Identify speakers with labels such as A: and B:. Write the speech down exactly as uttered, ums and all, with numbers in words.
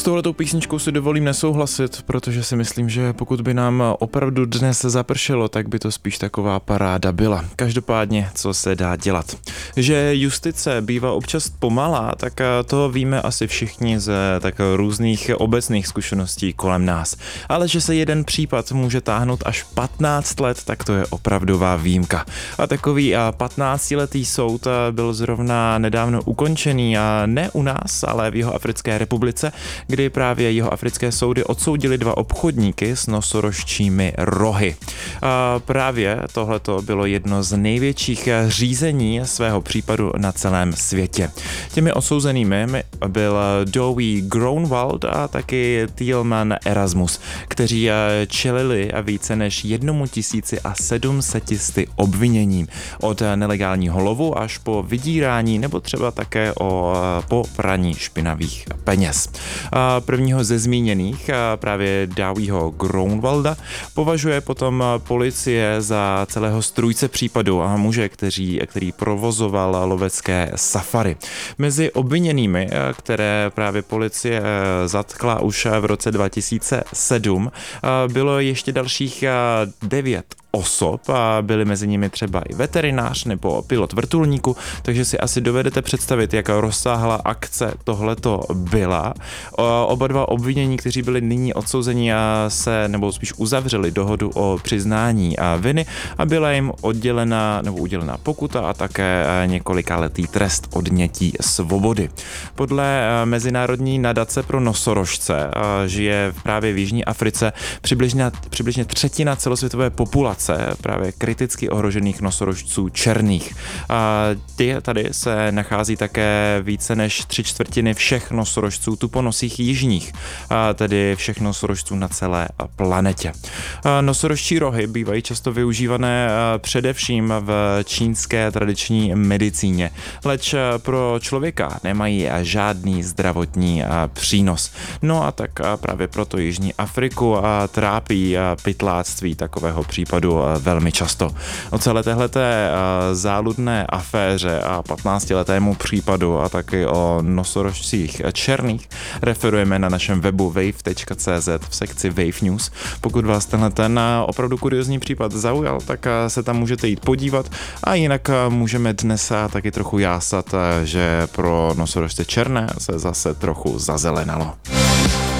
A: touhletou písničkou si dovolím nesouhlasit, protože si myslím, že pokud by nám opravdu dnes zapršelo, tak by to spíš taková paráda byla. Každopádně, co se dá dělat. Že justice bývá občas pomalá, tak to víme asi všichni ze tak různých obecných zkušeností kolem nás. Ale že se jeden případ může táhnout až patnáct let, tak to je opravdová výjimka. A takový patnáctiletý soud byl zrovna nedávno ukončený a ne u nás, ale v Jihoafrické republice, kdy právě jihoafrické soudy odsoudili dva obchodníky s nosorožčími rohy. A právě tohleto bylo jedno z největších řízení svého případu na celém světě. Těmi odsouzenými byl Dowie Groenewald a taky Thielman Erasmus, kteří čelili více než jednomu tisíci a sedmseti obviněním od nelegálního lovu až po vydírání nebo třeba také o po praní špinavých peněz. A prvního ze zmíněných, právě Dowieho Groenewalda, považuje potom policie za celého strůjce případu a muže, který, který provozoval lovecké safari. Mezi obviněnými, které právě policie zatkla už v roce dva tisíce sedm, bylo ještě dalších devět osob a byli mezi nimi třeba i veterinář nebo pilot vrtulníku, takže si asi dovedete představit, jak rozsáhlá akce tohleto byla. Oba dva obvinění, kteří byli nyní odsouzeni a se, nebo spíš uzavřeli dohodu o přiznání a viny a byla jim oddělena nebo udělená pokuta a také několikaletý trest odnětí svobody. Podle Mezinárodní nadace pro nosorožce žije právě v Jižní Africe přibližně, přibližně třetina celosvětové populace právě kriticky ohrožených nosorožců černých. A ty tady se nachází také více než tři čtvrtiny všech nosorožců tuponosých jižních, a tedy všech nosorožců na celé planetě. A nosorožčí rohy bývají často využívané především v čínské tradiční medicíně, leč pro člověka nemají žádný zdravotní přínos. No a tak právě proto Jižní Afriku trápí pytláctví takového případu velmi často. O celé téhleté záludné aféře a patnáctiletému případu a taky o nosorožcích černých referujeme na našem webu wave tečka cé zet v sekci Wave News. Pokud vás tenhle ten opravdu kuriozní případ zaujal, tak se tam můžete jít podívat a jinak můžeme dnes taky trochu jásat, že pro nosorožce černé se zase trochu zazelenalo.